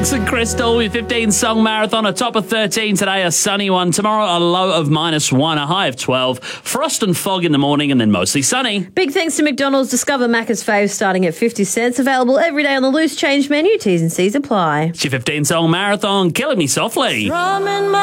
Alex and Crystal with 15-song marathon. A top of 13 today, a sunny one. Tomorrow, a low of -1, a high of 12. Frost and fog in the morning and then mostly sunny. Big thanks to McDonald's. Discover Macca's Fave starting at 50 cents. Available every day on the loose change menu. T's and C's apply. It's your 15-song marathon, Killing Me Softly.